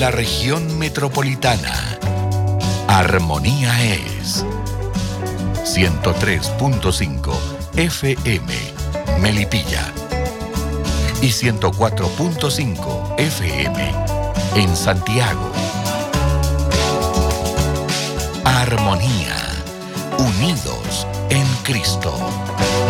la región metropolitana, Armonía es 103.5 FM Melipilla y 104.5 FM en Santiago. Armonía, unidos en Cristo.